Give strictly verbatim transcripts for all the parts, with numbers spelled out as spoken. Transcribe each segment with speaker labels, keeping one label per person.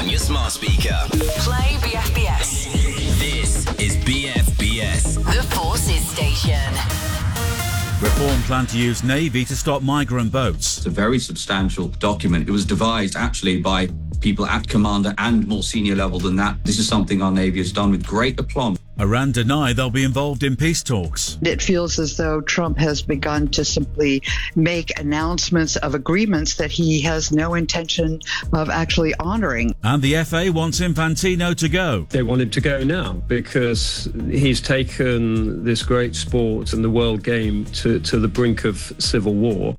Speaker 1: on your smart speaker.
Speaker 2: Play B F B S.
Speaker 1: This is B F B S.
Speaker 2: The Forces Station.
Speaker 3: Reform plan to use Navy to stop migrant boats.
Speaker 4: It's a very substantial document. It was devised actually by people at commander and more senior level than that. This is something our Navy has done with great aplomb.
Speaker 3: Iran deny they'll be involved in peace talks.
Speaker 5: It feels as though Trump has begun to simply make announcements of agreements that he has no intention of actually honoring.
Speaker 3: And the F A wants Infantino to go.
Speaker 6: They want him to go now because he's taken this great sport and the world game to, to the brink of civil war.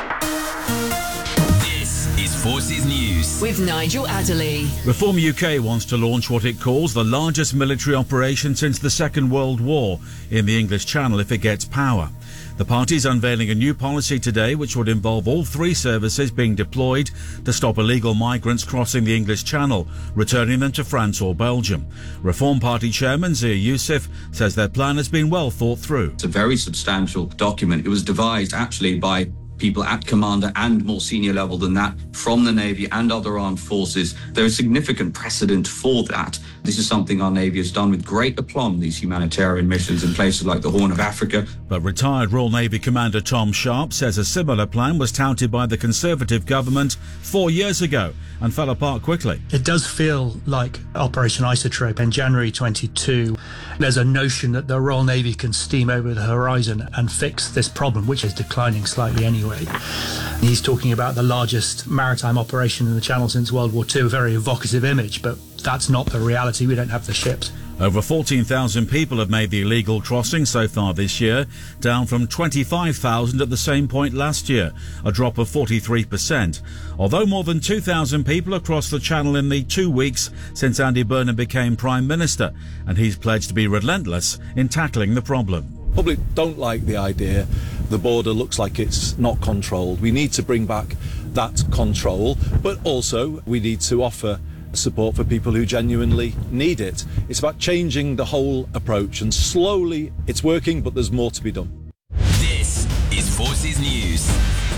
Speaker 1: Forces News
Speaker 2: with Nigel Adderley.
Speaker 3: Reform U K wants to launch what it calls the largest military operation since the Second World War in the English Channel if it gets power. The party's unveiling a new policy today which would involve all three services being deployed to stop illegal migrants crossing the English Channel, returning them to France or Belgium. Reform Party Chairman Zia Youssef says their plan has been well thought through.
Speaker 4: It's a very substantial document. It was devised actually by people at commander and more senior level than that from the Navy and other armed forces. There is significant precedent for that. This is something our Navy has done with great aplomb, these humanitarian missions in places like the Horn of Africa.
Speaker 3: But retired Royal Navy Commander Tom Sharp says a similar plan was touted by the Conservative government four years ago and fell apart quickly.
Speaker 7: It does feel like Operation Isotrope in January twenty-two. There's a notion that the Royal Navy can steam over the horizon and fix this problem, which is declining slightly anyway. He's talking about the largest maritime operation in the Channel since World War Two, a very evocative image, but that's not the reality. We don't have the ships.
Speaker 3: Over fourteen thousand people have made the illegal crossing so far this year, down from twenty-five thousand at the same point last year, a drop of forty-three percent. Although more than two thousand people have crossed the Channel in the two weeks since Andy Burnham became Prime Minister, and he's pledged to be relentless in tackling the problem.
Speaker 8: Public don't like the idea the border looks like it's not controlled. We need to bring back that control, but also we need to offer support for people who genuinely need it. It's about changing the whole approach, and slowly it's working, but there's more to be done.
Speaker 1: This is Forces News.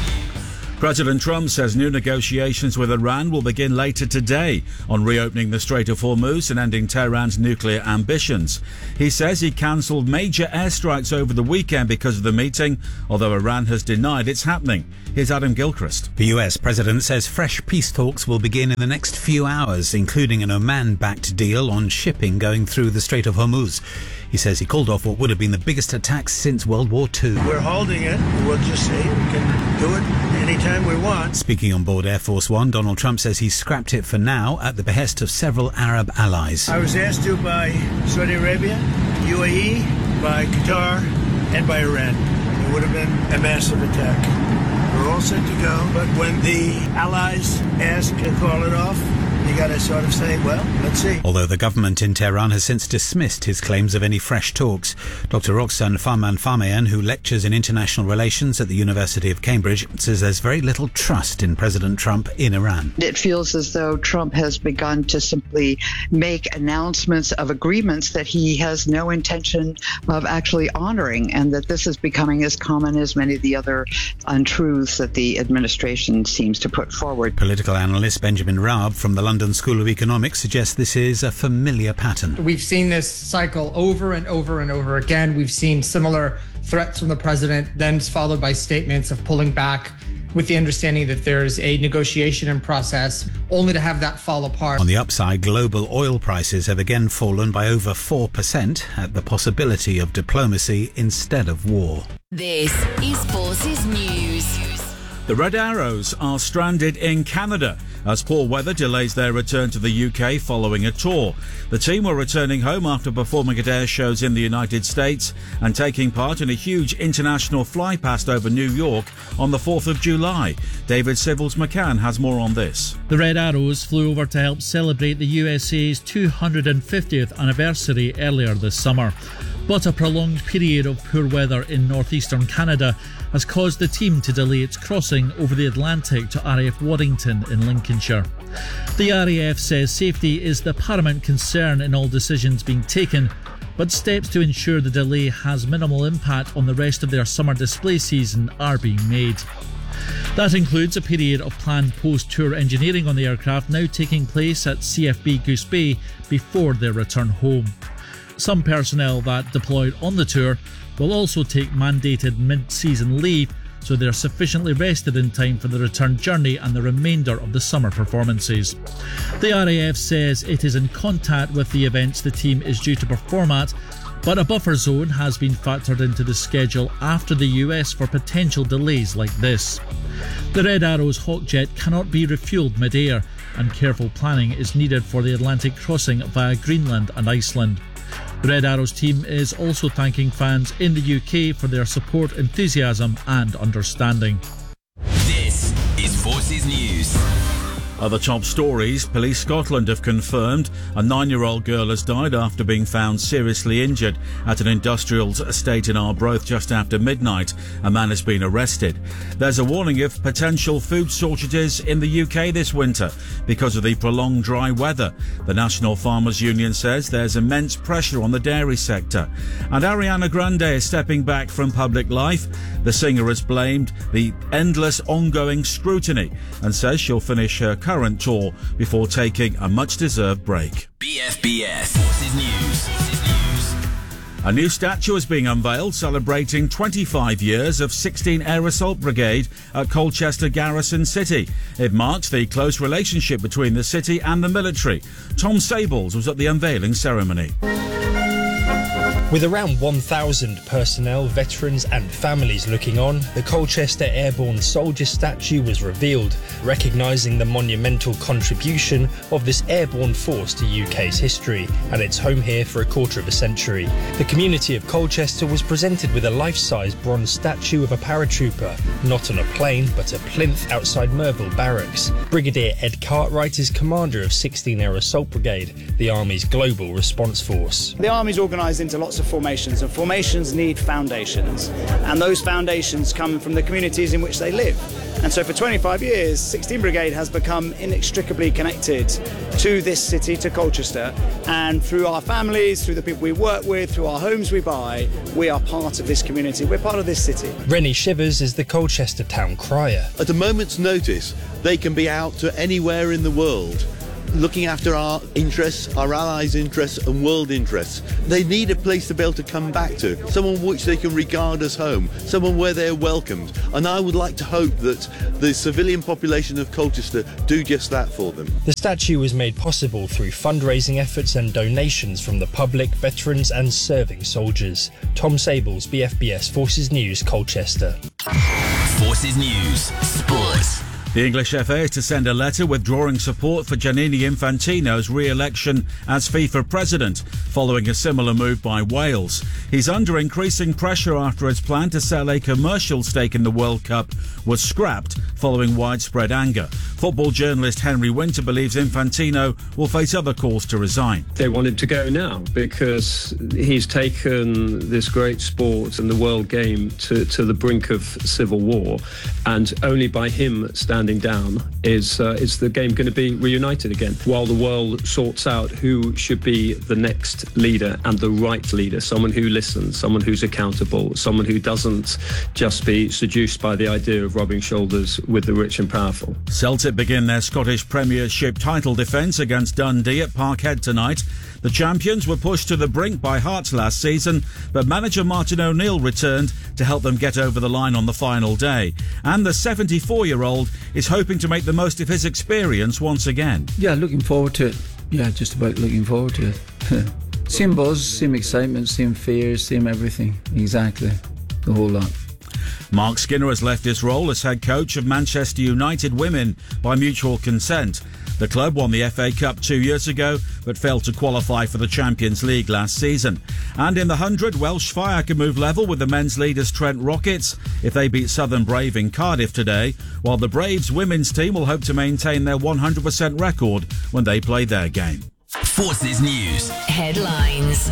Speaker 3: President Trump says new negotiations with Iran will begin later today on reopening the Strait of Hormuz and ending Tehran's nuclear ambitions. He says he cancelled major airstrikes over the weekend because of the meeting, although Iran has denied it's happening. Here's Adam Gilchrist.
Speaker 9: The U S president says fresh peace talks will begin in the next few hours, including an Oman-backed deal on shipping going through the Strait of Hormuz. He says he called off what would have been the biggest attacks since World War Two.
Speaker 10: We're holding it. We'll just see. We can do it anytime we want.
Speaker 9: Speaking on board Air Force One, Donald Trump says he's scrapped it for now at the behest of several Arab allies.
Speaker 10: I was asked to by Saudi Arabia, U A E, by Qatar, and by Iran. It would have been a massive attack. We're all set to go, but when the allies ask to call it off, you got to sort of say, well, let's see.
Speaker 9: Although the government in Tehran has since dismissed his claims of any fresh talks, Doctor Roxanne Farman-Farmayan, who lectures in international relations at the University of Cambridge, says there's very little trust in President Trump in Iran.
Speaker 5: It feels as though Trump has begun to simply make announcements of agreements that he has no intention of actually honoring, and that this is becoming as common as many of the other untruths that the administration seems to put forward.
Speaker 9: Political analyst Benjamin Raab from the London School of Economics suggests this is a familiar pattern.
Speaker 11: We've seen this cycle over and over and over again. We've seen similar threats from the president, then followed by statements of pulling back with the understanding that there's a negotiation in process, only to have that fall apart.
Speaker 9: On the upside, global oil prices have again fallen by over four percent at the possibility of diplomacy instead of war.
Speaker 2: This is Forces News.
Speaker 3: The Red Arrows are stranded in Canada as poor weather delays their return to the U K following a tour. The team were returning home after performing at air shows in the United States and taking part in a huge international fly past over New York on the fourth of July. David Sibbles McCann has more on this.
Speaker 12: The Red Arrows flew over to help celebrate the U S A's two hundred fiftieth anniversary earlier this summer. But a prolonged period of poor weather in northeastern Canada has caused the team to delay its crossing over the Atlantic to R A F Waddington in Lincolnshire. The R A F says safety is the paramount concern in all decisions being taken, but steps to ensure the delay has minimal impact on the rest of their summer display season are being made. That includes a period of planned post-tour engineering on the aircraft now taking place at C F B Goose Bay before their return home. Some personnel that deployed on the tour will also take mandated mid-season leave, so they're sufficiently rested in time for the return journey and the remainder of the summer performances. The R A F says it is in contact with the events the team is due to perform at, but a buffer zone has been factored into the schedule after the U S for potential delays like this. The Red Arrow's Hawkjet cannot be refuelled mid-air, and careful planning is needed for the Atlantic crossing via Greenland and Iceland. The Red Arrows team is also thanking fans in the U K for their support, enthusiasm and understanding.
Speaker 1: This is Forces News.
Speaker 3: Other top stories. Police Scotland have confirmed a nine-year-old girl has died after being found seriously injured at an industrial estate in Arbroath just after midnight. A man has been arrested. There's a warning of potential food shortages in the U K this winter because of the prolonged dry weather. The National Farmers Union says there's immense pressure on the dairy sector. And Ariana Grande is stepping back from public life. The singer has blamed the endless ongoing scrutiny and says she'll finish her current tour before taking a much-deserved break.
Speaker 1: B F B S Forces News.
Speaker 3: A new statue is being unveiled celebrating twenty-five years of sixteen Air Assault Brigade at Colchester Garrison City. It marks the close relationship between the city and the military. Tom Sables was at the unveiling ceremony.
Speaker 13: With around one thousand personnel, veterans and families looking on, the Colchester Airborne Soldier statue was revealed, recognising the monumental contribution of this airborne force to U K's history and its home here for a quarter of a century. The community of Colchester was presented with a life-size bronze statue of a paratrooper, not on a plane but a plinth outside Merville Barracks. Brigadier Ed Cartwright is commander of sixteen Air Assault Brigade, the Army's global response force.
Speaker 14: The Army's organised into lots of formations, and formations need foundations, and those foundations come from the communities in which they live. And so for twenty-five years, sixteen Brigade has become inextricably connected to this city, to Colchester, and through our families, through the people we work with, through our homes we buy, we are part of this community, we're part of this city.
Speaker 13: Rennie Shivers is the Colchester town crier.
Speaker 15: At a moment's notice, they can be out to anywhere in the world, looking after our interests, our allies' interests and world interests. They need a place to be able to come back to, someone which they can regard as home, someone where they're welcomed. And I would like to hope that the civilian population of Colchester do just that for them.
Speaker 13: The statue was made possible through fundraising efforts and donations from the public, veterans and serving soldiers. Tom Sables, B F B S Forces News, Colchester.
Speaker 1: Forces News Sports.
Speaker 3: The English F A is to send a letter withdrawing support for Gianni Infantino's re-election as FIFA president, following a similar move by Wales. He's under increasing pressure after his plan to sell a commercial stake in the World Cup was scrapped following widespread anger. Football journalist Henry Winter believes Infantino will face other calls to resign.
Speaker 6: They want him to go now because he's taken this great sport and the world game to, to the brink of civil war, and only by him standing down is uh, is the game going to be reunited again, while the world sorts out who should be the next leader and the right leader, someone who listens, someone who's accountable, someone who doesn't just be seduced by the idea of rubbing shoulders with the rich and powerful.
Speaker 3: Celtic begin their Scottish Premiership title defence against Dundee at Parkhead tonight. The champions were pushed to the brink by Hearts last season, but manager Martin O'Neill returned to help them get over the line on the final day. And the seventy-four-year-old is hoping to make the most of his experience once again.
Speaker 16: Yeah, looking forward to it. Yeah, just about looking forward to it. Same buzz, same excitement, same fears, same everything. Exactly. The whole lot.
Speaker 3: Mark Skinner has left his role as head coach of Manchester United Women by mutual consent. The club won the F A Cup two years ago, but failed to qualify for the Champions League last season. And in the hundred, Welsh Fire can move level with the men's leaders Trent Rockets if they beat Southern Brave in Cardiff today, while the Braves women's team will hope to maintain their one hundred percent record when they play their game.
Speaker 1: Forces News
Speaker 2: Headlines.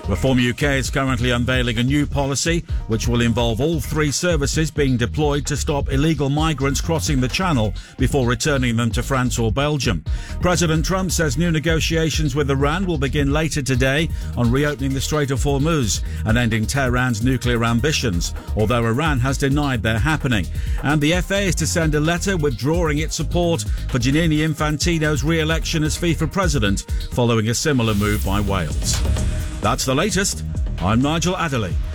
Speaker 3: Reform U K is currently unveiling a new policy which will involve all three services being deployed to stop illegal migrants crossing the Channel before returning them to France or Belgium. President Trump says new negotiations with Iran will begin later today on reopening the Strait of Hormuz and ending Tehran's nuclear ambitions, although Iran has denied they're happening. And the F A is to send a letter withdrawing its support for Gianni Infantino's re-election as FIFA president following a similar move by Wales. That's the latest. I'm Nigel Adderley.